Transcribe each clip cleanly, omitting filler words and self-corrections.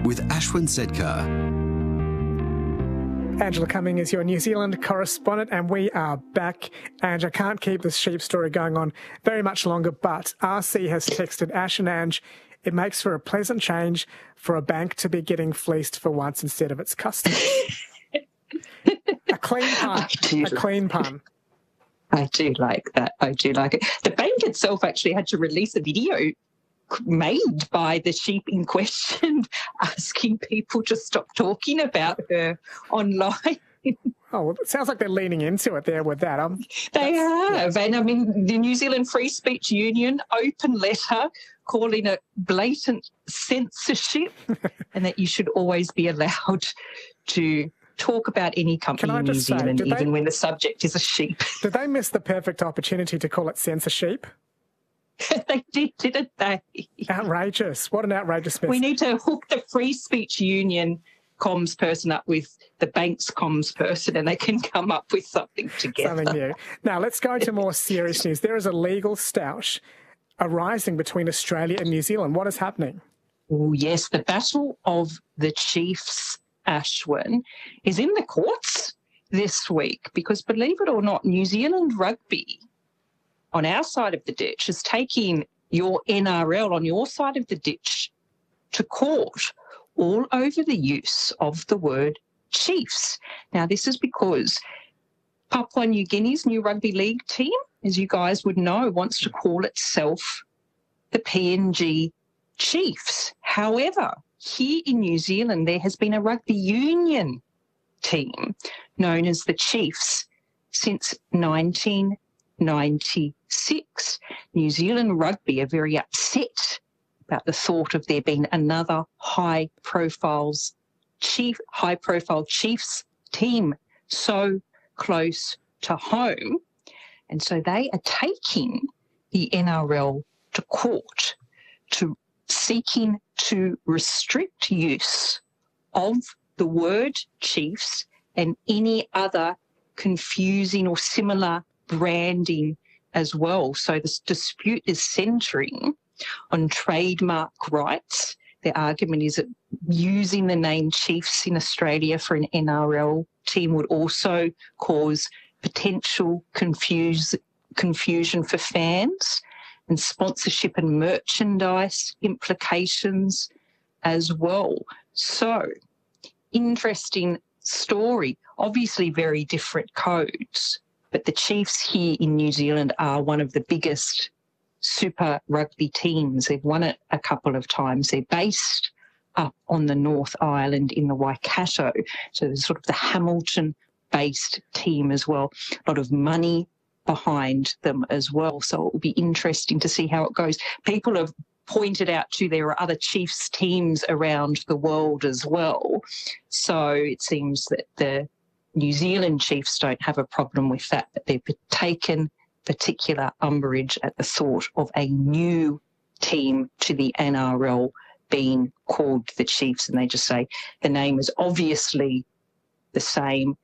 with Ashwin Sedkar. Angela Cumming is your New Zealand correspondent, and we are back. Ange, I can't keep this sheep story going on very much longer, but RC has texted Ash and Ange, it makes for a pleasant change for a bank to be getting fleeced for once instead of its customers. A clean pun. A clean pun. I do like that. I do like it. The bank itself actually had to release a video made by the sheep in question asking people to stop talking about her online. Oh, well, it sounds like they're leaning into it there with that. They have. And, I mean, the New Zealand Free Speech Union open letter calling it blatant censorship and that you should always be allowed to talk about any company in New Zealand, even when the subject is a sheep. Did they miss the perfect opportunity to call it censorship? They did, didn't they? Outrageous. What an outrageous mess. We need to hook the Free Speech Union comms person up with the bank's comms person and they can come up with something together. Something new. Now, let's go to more serious news. There is a legal stoush arising between Australia and New Zealand. What is happening? Oh, yes, the Battle of the Chiefs, Ashwin, is in the courts this week because, believe it or not, New Zealand Rugby on our side of the ditch is taking your NRL on your side of the ditch to court all over the use of the word Chiefs. Now, this is because Papua New Guinea's new rugby league team, as you guys would know, wants to call itself the PNG Chiefs. However, here in New Zealand, there has been a rugby union team known as the Chiefs since 1996. New Zealand Rugby are very upset about the thought of there being another high-profile Chiefs team so close to home. And so they are taking the NRL to court to seeking to restrict use of the word Chiefs and any other confusing or similar branding as well. So this dispute is centring on trademark rights. Their argument is that using the name Chiefs in Australia for an NRL team would also cause potential confusion for fans and sponsorship and merchandise implications as well. So, interesting story. Obviously very different codes, but the Chiefs here in New Zealand are one of the biggest Super Rugby teams. They've won it a couple of times. They're based up on the North Island in the Waikato. So there's sort of the Hamilton-based team as well. A lot of money behind them as well. So it will be interesting to see how it goes. People have pointed out too there are other Chiefs teams around the world as well. So it seems that the New Zealand Chiefs don't have a problem with that, but they've taken particular umbrage at the thought of a new team to the NRL being called the Chiefs, and they just say the name is obviously the same.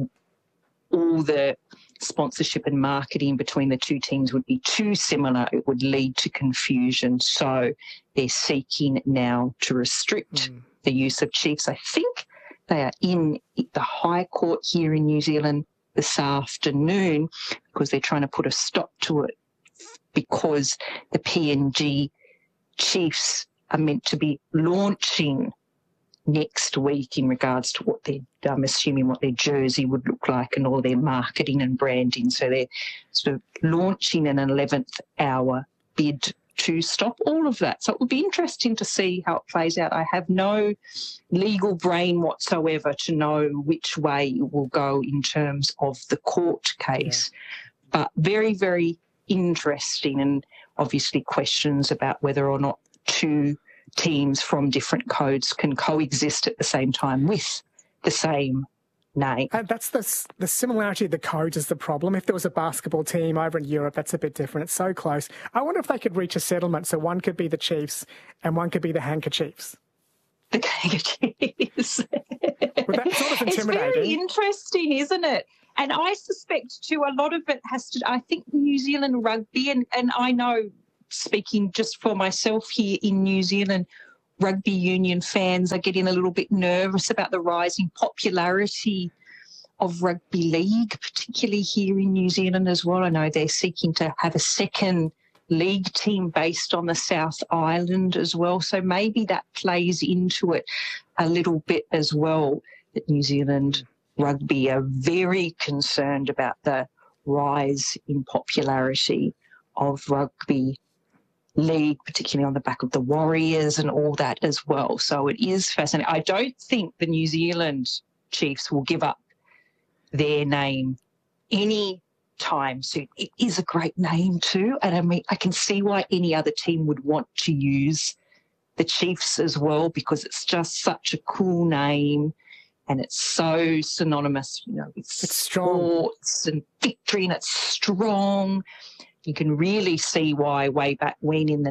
All the sponsorship and marketing between the two teams would be too similar. It would lead to confusion. So they're seeking now to restrict the use of Chiefs. I think they are in the High Court here in New Zealand this afternoon because they're trying to put a stop to it because the PNG Chiefs are meant to be launching next week in regards to what I'm assuming what their jersey would look like and all their marketing and branding. So they're sort of launching an 11th hour bid to stop all of that. So it would be interesting to see how it plays out. I have no legal brain whatsoever to know which way it will go in terms of the court case, but very, very interesting, and obviously questions about whether or not two teams from different codes can coexist at the same time with the same name. That's the similarity of the codes is the problem. If there was a basketball team over in Europe, that's a bit different. It's so close. I wonder if they could reach a settlement so one could be the Chiefs and one could be the Handkerchiefs. The Handkerchiefs. Well, that's sort of intimidating. It's very interesting, isn't it? And I suspect too a lot of it has to, I think New Zealand Rugby, and I know speaking just for myself here in New Zealand, rugby union fans are getting a little bit nervous about the rising popularity of rugby league, particularly here in New Zealand as well. I know they're seeking to have a second league team based on the South Island as well. So maybe that plays into it a little bit as well, that New Zealand rugby are very concerned about the rise in popularity of rugby league, particularly on the back of the Warriors and all that as well. So it is fascinating. I don't think the New Zealand Chiefs will give up their name any time soon. It is a great name too, and I mean, I can see why any other team would want to use the Chiefs as well, because it's just such a cool name and it's so synonymous, you know, with sports and victory, and it's strong. You can really see why way back when in the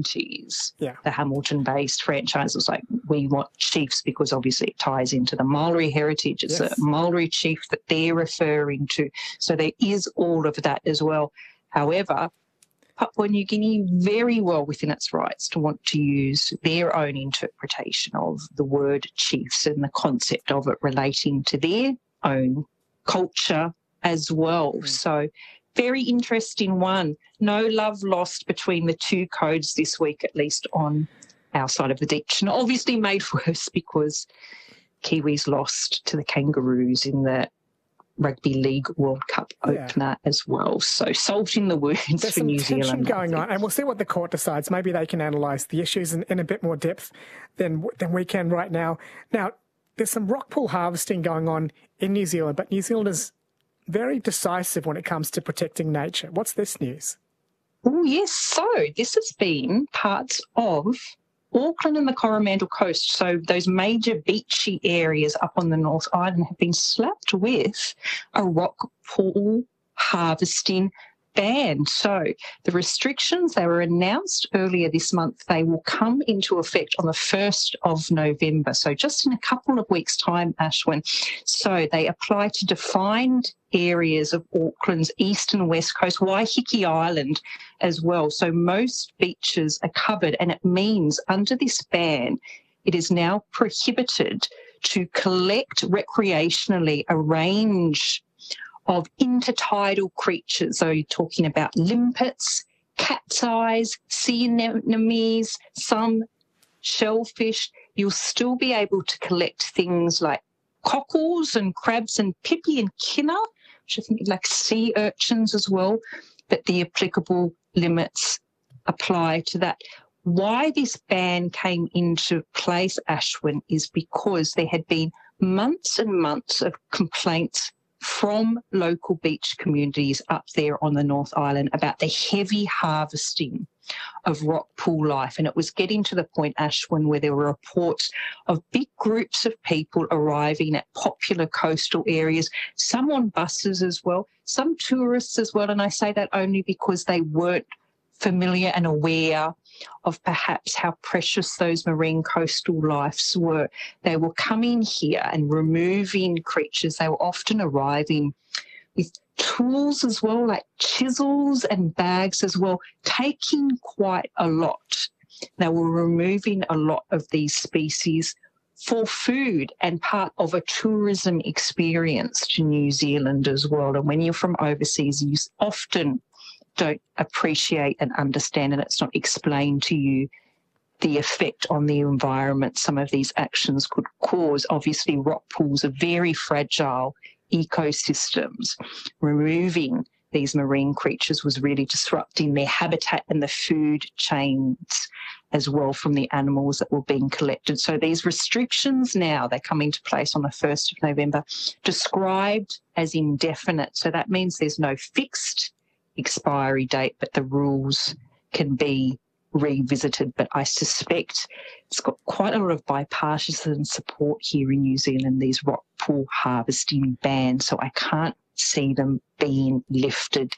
90s, the Hamilton-based franchise was like, we want Chiefs, because obviously it ties into the Maori heritage. It's a Maori chief that they're referring to. So there is all of that as well. However, Papua New Guinea very well within its rights to want to use their own interpretation of the word chiefs and the concept of it relating to their own culture as well. So very interesting one. No love lost between the two codes this week, at least on our side of the ditch. And obviously made worse because Kiwis lost to the Kangaroos in the Rugby League World Cup opener as well. So salt in the wounds for New Zealand. There's some tension going on, and we'll see what the court decides. Maybe they can analyse the issues in a bit more depth than we can right now. Now, there's some rock pool harvesting going on in New Zealand, but New Zealand is very decisive when it comes to protecting nature. What's this news? Oh, yes. So this has been parts of Auckland and the Coromandel Coast. So those major beachy areas up on the North Island have been slapped with a rock pool harvesting ban. So the restrictions, they were announced earlier this month. They will come into effect on the 1st of November. So just in a couple of weeks' time, Ashwin. So they apply to defined areas of Auckland's east and west coast, Waiheke Island as well. So most beaches are covered, and it means under this ban, it is now prohibited to collect recreationally a range of intertidal creatures. So you're talking about limpets, cat's eyes, sea anemones, some shellfish. You'll still be able to collect things like cockles and crabs and pipi and kinna, which I think like sea urchins as well, but the applicable limits apply to that. Why this ban came into place, Ashwin, is because there had been months and months of complaints from local beach communities up there on the North Island about the heavy harvesting of rock pool life. And it was getting to the point, Ashwin, where there were reports of big groups of people arriving at popular coastal areas, some on buses as well, some tourists as well. And I say that only because they weren't familiar and aware of perhaps how precious those marine coastal lives were. They were coming here and removing creatures. They were often arriving with tools as well, like chisels and bags as well, taking quite a lot. They were removing a lot of these species for food and part of a tourism experience to New Zealand as well. And when you're from overseas, you often don't appreciate and understand, and it's not explained to you the effect on the environment some of these actions could cause. Obviously, rock pools are very fragile ecosystems. Removing these marine creatures was really disrupting their habitat and the food chains as well from the animals that were being collected. So these restrictions now, they come into place on the 1st of November, described as indefinite. So that means there's no fixed expiry date, but the rules can be revisited. But I suspect it's got quite a lot of bipartisan support here in New Zealand, these rock pool harvesting bans. So I can't see them being lifted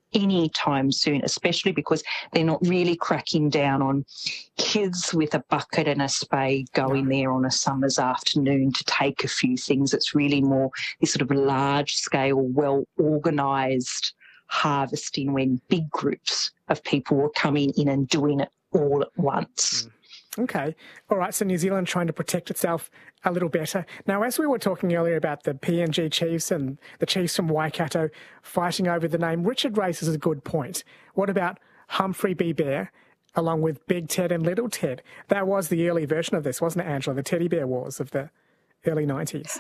anytime soon, especially because they're not really cracking down on kids with a bucket and a spade going there on a summer's afternoon to take a few things. It's really more this sort of large-scale, well-organised harvesting when big groups of people were coming in and doing it all at once. Okay. All right. So New Zealand trying to protect itself a little better. Now, as we were talking earlier about the PNG Chiefs and the Chiefs from Waikato fighting over the name, Richard raises a good point. What about Humphrey B. Bear along with Big Ted and Little Ted? That was the early version of this, wasn't it, Angela? The teddy bear wars of the early 90s.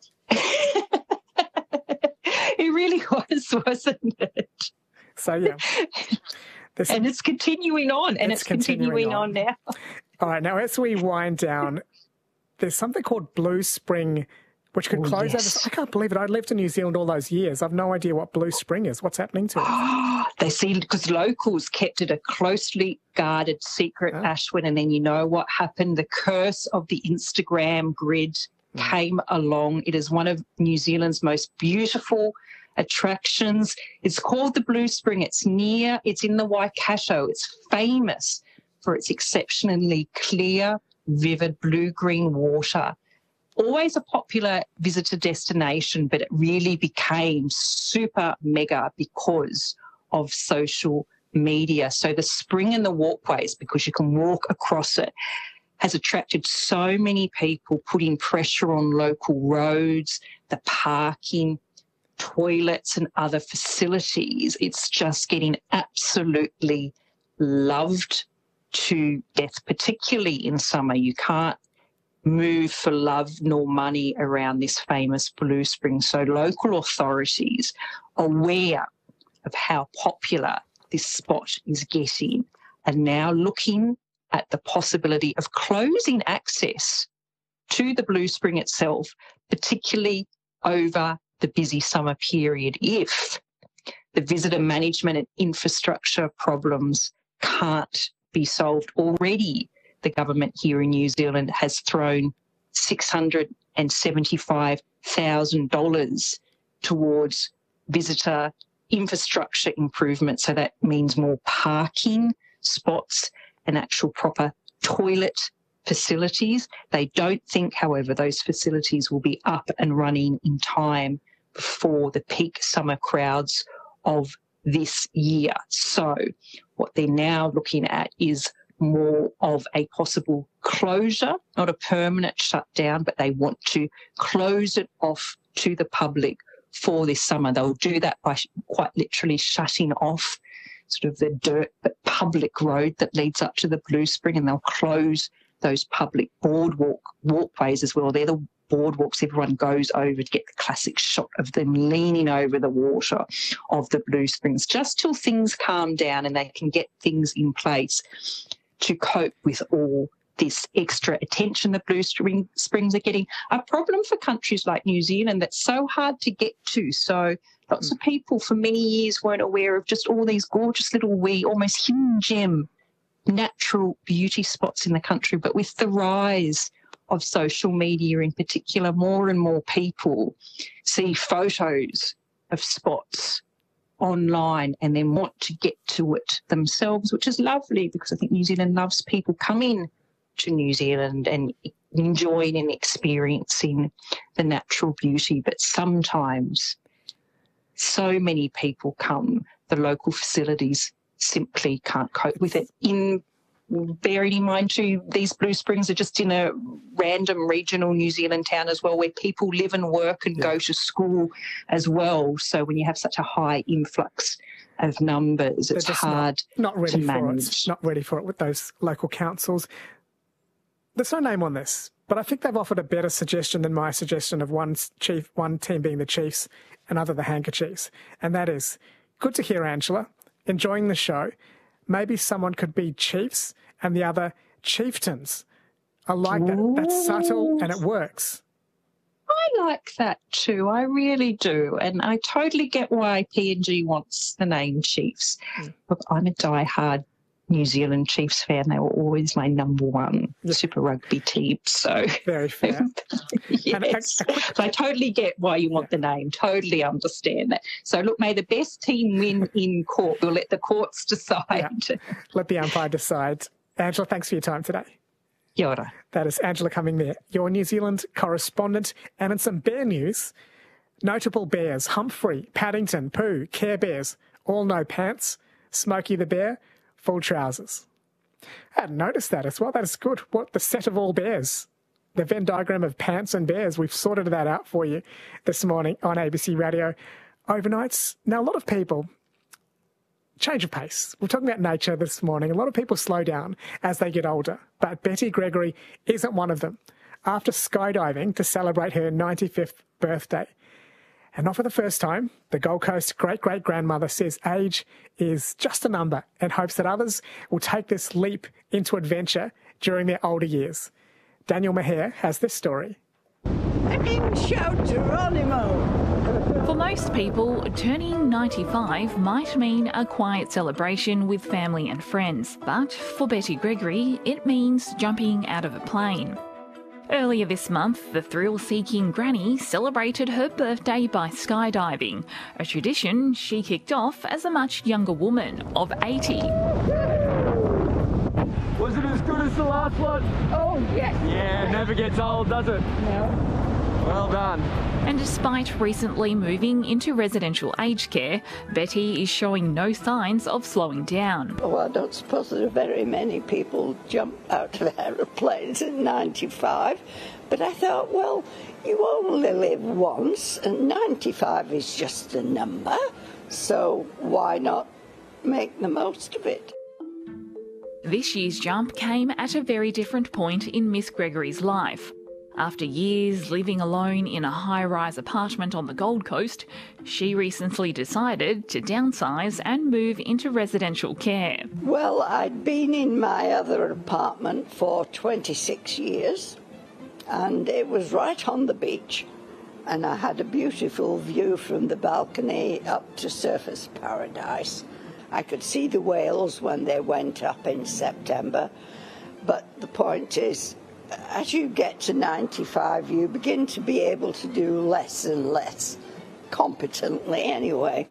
It really was, wasn't it? So, yeah. And it's continuing on, and it's continuing on now. All right, now as we wind down, there's something called Blue Spring, which could close over. I can't believe it. I lived in New Zealand all those years. I've no idea what Blue Spring is. What's happening to it? They see, because locals kept it a closely guarded secret, Ashwin, and then you know what happened? The curse of the Instagram grid came along. It is one of New Zealand's most beautiful attractions. It's called the Blue Spring. It's in the Waikato. It's famous for its exceptionally clear, vivid blue-green water. Always a popular visitor destination, but it really became super mega because of social media. So the spring and the walkways, because you can walk across it, has attracted so many people, putting pressure on local roads, the parking, toilets and other facilities. It's just getting absolutely loved to death, particularly in summer. You can't move for love nor money around this famous Blue Spring. So local authorities, aware of how popular this spot is getting, are now looking at the possibility of closing access to the Blue Spring itself, particularly over the busy summer period, if the visitor management and infrastructure problems can't be solved. Already, the government here in New Zealand has thrown $675,000 towards visitor infrastructure improvement. So that means more parking spots and actual proper toilet facilities. They don't think, however, those facilities will be up and running in time before the peak summer crowds of this year. So what they're now looking at is more of a possible closure, not a permanent shutdown, but they want to close it off to the public for this summer. They'll do that by quite literally shutting off sort of the dirt but public road that leads up to the Blue Spring, and they'll close those public walkways as well. They're the boardwalks everyone goes over to get the classic shot of them leaning over the water of the Blue Springs, just till things calm down and they can get things in place to cope with all this extra attention the Blue Springs are getting. A problem for countries like New Zealand that's so hard to get to. So lots of people for many years weren't aware of just all these gorgeous little wee, almost hidden gem natural beauty spots in the country. But with the rise of social media in particular, more and more people see photos of spots online and then want to get to it themselves, which is lovely because I think New Zealand loves people coming to New Zealand and enjoying and experiencing the natural beauty. But sometimes so many people come, the local facilities simply can't cope with it. Bearing in mind too, these Blue Springs are just in a random regional New Zealand town as well, where people live and work and go to school as well. So when you have such a high influx of numbers, it's hard not ready to manage. For it. Not ready for it with those local councils. There's no name on this, but I think they've offered a better suggestion than my suggestion of one team being the Chiefs, another the Handkerchiefs. And that is, good to hear, Angela. Enjoying the show. Maybe someone could be Chiefs and the other Chieftains. I like that. That's subtle and it works. I like that too. I really do. And I totally get why PNG wants the name Chiefs. Look, I'm a diehard New Zealand Chiefs fan. They were always my number one Super Rugby team. So very fair. Yes. So I totally get why you want the name. Totally understand that. So look, may the best team win in court. We'll let the courts decide. Yeah. Let the umpire decide. Angela, thanks for your time today. Kia ora. That is Angela Cumming there, your New Zealand correspondent. And in some bear news, notable bears, Humphrey, Paddington, Pooh, Care Bears, all no pants, Smokey the Bear, full trousers. I hadn't noticed that as well. That is good. What, the set of all bears? The Venn diagram of pants and bears. We've sorted that out for you this morning on ABC Radio Overnights. Now, a lot of people, change of pace. We're talking about nature this morning. A lot of people slow down as they get older, but Betty Gregory isn't one of them. After skydiving to celebrate her 95th birthday, and not for the first time, the Gold Coast great-great-grandmother says age is just a number and hopes that others will take this leap into adventure during their older years. Daniel Maher has this story. I mean, shout Geronimo! For most people, turning 95 might mean a quiet celebration with family and friends. But for Betty Gregory, it means jumping out of a plane. Earlier this month, the thrill-seeking granny celebrated her birthday by skydiving, a tradition she kicked off as a much younger woman of 80. Was it as good as the last one? Oh, yes. Yeah, it never gets old, does it? No. Well done. And despite recently moving into residential aged care, Betty is showing no signs of slowing down. Oh, I don't suppose there are very many people jump out of aeroplanes at 95, but I thought, well, you only live once, and 95 is just a number, so why not make the most of it? This year's jump came at a very different point in Miss Gregory's life. After years living alone in a high-rise apartment on the Gold Coast, she recently decided to downsize and move into residential care. Well, I'd been in my other apartment for 26 years, and it was right on the beach, and I had a beautiful view from the balcony up to Surfers Paradise. I could see the whales when they went up in September, but the point is, as you get to 95, you begin to be able to do less and less, competently anyway.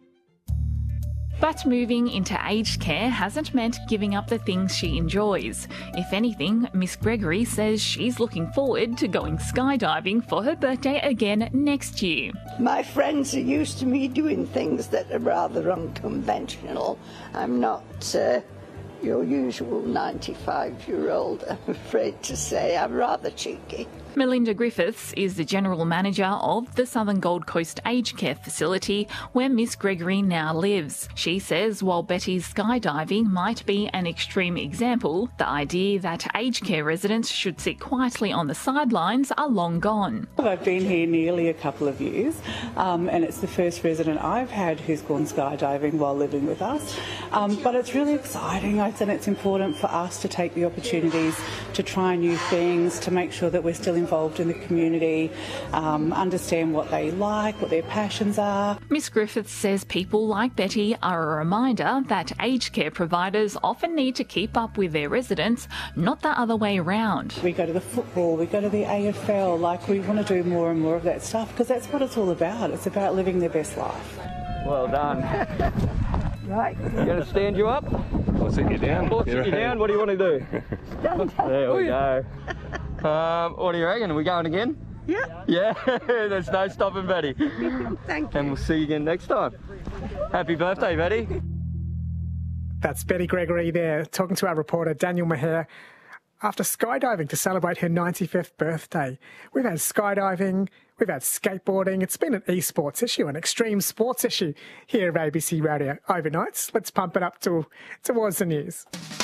But moving into aged care hasn't meant giving up the things she enjoys. If anything, Miss Gregory says she's looking forward to going skydiving for her birthday again next year. My friends are used to me doing things that are rather unconventional. I'm not your usual 95-year-old, I'm afraid to say. I'm rather cheeky. Melinda Griffiths is the General Manager of the Southern Gold Coast Aged Care Facility where Miss Gregory now lives. She says while Betty's skydiving might be an extreme example, the idea that aged care residents should sit quietly on the sidelines are long gone. I've been here nearly a couple of years and it's the first resident I've had who's gone skydiving while living with us. But it's really exciting. I think it's important for us to take the opportunities to try new things, to make sure that we're still involved in the community, understand what they like, what their passions are. Miss Griffiths says people like Betty are a reminder that aged care providers often need to keep up with their residents, not the other way around. We go to the football, we go to the AFL, we want to do more and more of that stuff because that's what it's all about. It's about living their best life. Well done. Right. You going to stand you up? I'll sit you down. Or sit you down? What do you want to do? There we go. What do you reckon? Are we going again? Yeah. Yeah, there's no stopping Betty. Thank you. And we'll see you again next time. Happy birthday, Betty. That's Betty Gregory there, talking to our reporter Daniel Maher after skydiving to celebrate her 95th birthday. We've had skydiving, we've had skateboarding. It's been an esports issue, an extreme sports issue here at ABC Radio Overnights. Let's pump it up towards the news.